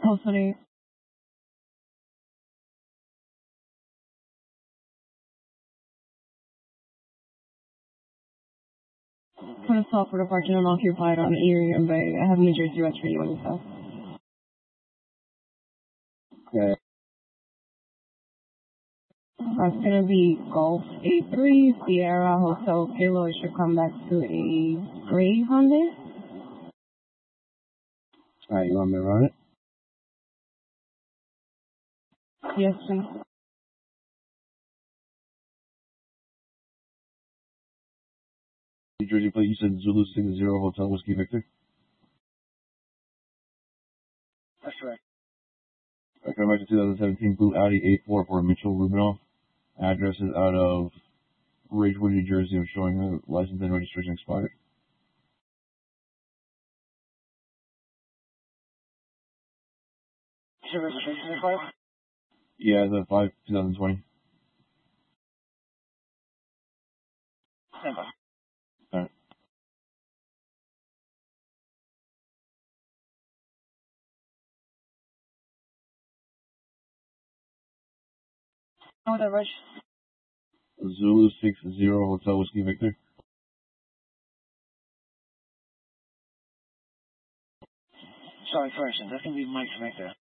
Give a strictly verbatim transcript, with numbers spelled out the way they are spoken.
Hopefully. Put a stop for departure unoccupied on Erie and Bay. I have New Jersey West for you and stuff. Okay. That's gonna be Golf eight three Sierra Hotel Kilo. It should come back to a gray Hyundai. Alright, you want me to run it? Yes, please. New Jersey plate, you said Zulu six zero Hotel Whiskey Victor? That's right. I come back to twenty seventeen blue Audi eight four for Mitchell Rubinoff. Address is out of Ridgewood, New Jersey. I'm showing the license and registration expired. Is your registration expired? Yeah, the five twenty twenty. Stand by. Alright. Know that, Reg? Zulu six zero Hotel Whiskey Victor. Sorry, correction. That's going to be Mike Victor.